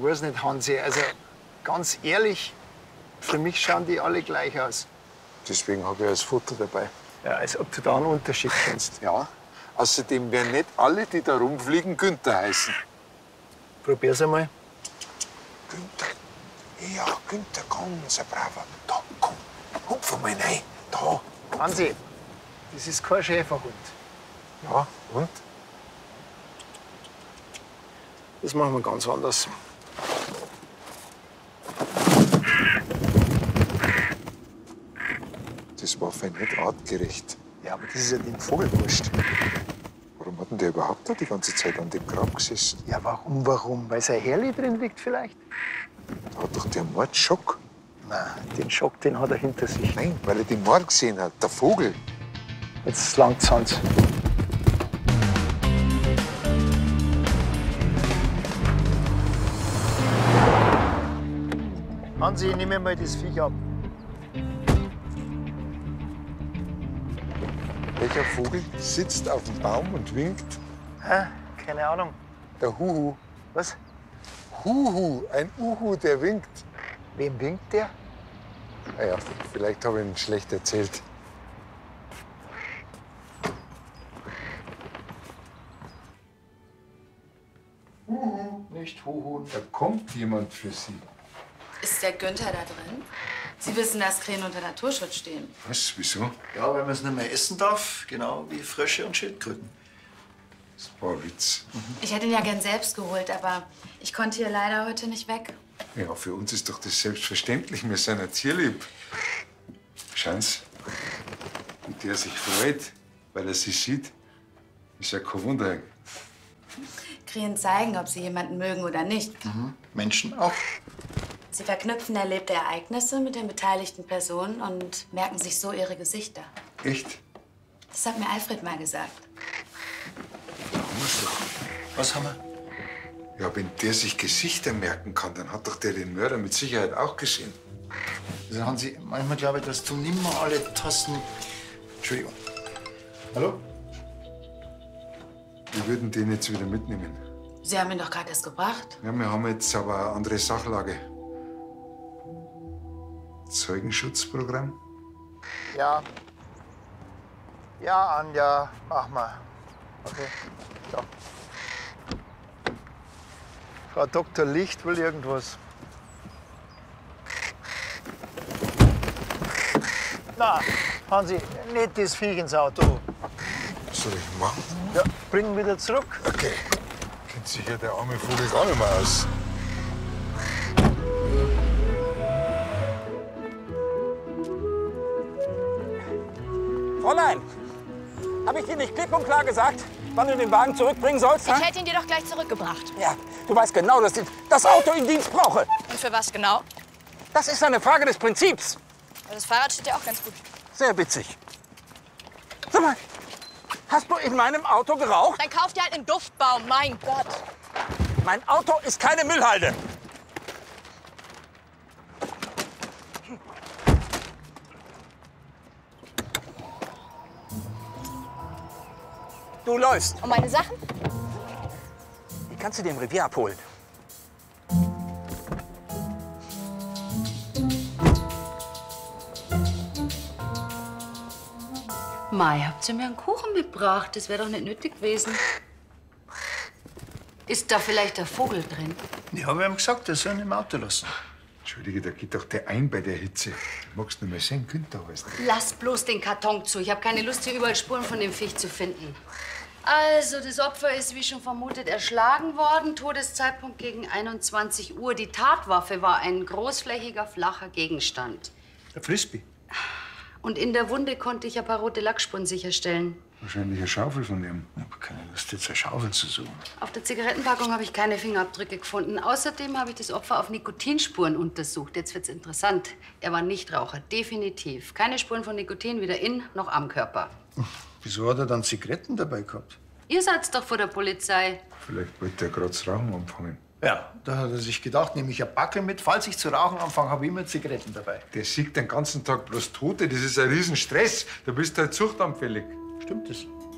weiß nicht, Hansi. Also, ganz ehrlich, für mich schauen die alle gleich aus. Deswegen habe ich das Foto dabei. Ja, als ob du da einen Unterschied kennst. Ja. Außerdem werden nicht alle, die da rumfliegen, Günther heißen. Probier's einmal. Günther. Ja, Günther, ganz ein braver. Da, komm, hupf mal rein. Da. Hansi, das ist kein Schäferhund. Ja, und? Das machen wir ganz anders. Das war für nicht artgerecht. Ja, aber das ist ja dem Vogel wurscht. Warum hat denn der überhaupt da die ganze Zeit an dem Grab gesessen? Ja, warum? Weil sein Herrli drin liegt vielleicht? Da hat doch der Mord Schock. Nein, den Schock, den hat er hinter sich. Nein, weil er den Mord gesehen hat, der Vogel. Jetzt langt's, Hans. Hansi, nimm mir mal das Viech ab. Welcher Vogel sitzt auf dem Baum und winkt? Hä? Keine Ahnung. Der Huhu. Was? Huhu, ein Uhu, der winkt. Wem winkt der? Naja, vielleicht habe ich ihn schlecht erzählt. Huhu, nicht Huhu. Da kommt jemand für Sie. Ist der Günther da drin? Sie wissen, dass Krähen unter Naturschutz stehen. Was? Wieso? Ja, weil man es nicht mehr essen darf, genau wie Frösche und Schildkröten. Das war ein Witz. Ich hätte ihn ja gern selbst geholt, aber ich konnte hier leider heute nicht weg. Ja, für uns ist doch das selbstverständlich. Wir sind ja tierlieb. Schauen Sie, wie der sich freut, weil er sie sieht. Ist ja kein Wunder. Krähen zeigen, ob sie jemanden mögen oder nicht. Menschen auch. Sie verknüpfen erlebte Ereignisse mit den beteiligten Personen und merken sich so ihre Gesichter. Echt? Das hat mir Alfred mal gesagt. Muss doch. Was haben wir? Ja, wenn der sich Gesichter merken kann, dann hat doch der den Mörder mit Sicherheit auch gesehen. Also Hansi, manchmal glaube ich, dass du nimmer alle Tassen... Entschuldigung. Hallo? Wir würden den jetzt wieder mitnehmen. Sie haben ihn doch gerade erst gebracht. Ja, wir haben jetzt aber eine andere Sachlage. Zeugenschutzprogramm? Ja. Ja, Anja, mach mal. Okay, so. Frau Dr. Licht will irgendwas. Na, Hansi, nicht das Viech ins Auto. Was soll ich machen? Ja, bring ihn wieder zurück. Okay. Kennt sich ja der arme Vogel gar nicht mehr aus. Fräulein, habe ich dir nicht klipp und klar gesagt, wann du den Wagen zurückbringen sollst? Ich hätte ihn dir doch gleich zurückgebracht. Ja, du weißt genau, dass ich das Auto in Dienst brauche. Und für was genau? Das ist eine Frage des Prinzips. Das Fahrrad steht ja auch ganz gut. Sehr witzig. Sag mal, hast du in meinem Auto geraucht? Dann kauf dir halt einen Duftbaum, mein Gott. Mein Auto ist keine Müllhalde. Du läufst. Und meine Sachen? Die kannst du dir im Revier abholen. Mai, habt ihr mir einen Kuchen mitgebracht? Das wäre doch nicht nötig gewesen. Ist da vielleicht der Vogel drin? Ich habe ihm gesagt, er soll ihn im Auto lassen. Entschuldige, da geht doch der ein bei der Hitze. Magst du nicht mehr sehen, Günther heißt der. Lass bloß den Karton zu. Ich habe keine Lust, hier überall Spuren von dem Viech zu finden. Also, das Opfer ist, wie schon vermutet, erschlagen worden. Todeszeitpunkt gegen 21 Uhr. Die Tatwaffe war ein großflächiger, flacher Gegenstand. Der Frisbee. Und in der Wunde konnte ich ein paar rote Lackspuren sicherstellen. Wahrscheinlich eine Schaufel von ihm. Ich habe keine Lust, jetzt eine Schaufel zu suchen. Auf der Zigarettenpackung habe ich keine Fingerabdrücke gefunden. Außerdem habe ich das Opfer auf Nikotinspuren untersucht. Jetzt wird's interessant. Er war Nichtraucher, definitiv. Keine Spuren von Nikotin, weder in noch am Körper. Wieso hat er dann Zigaretten dabei gehabt? Ihr seid doch vor der Polizei. Vielleicht wollte er gerade das Rauchen anfangen. Ja, da hat er sich gedacht, nehme ich ein Backel mit. Falls ich zu rauchen anfange, habe ich immer Zigaretten dabei. Der sieht den ganzen Tag bloß Tote. Das ist ein Riesenstress. Da bist du halt suchtanfällig. Stimmt das?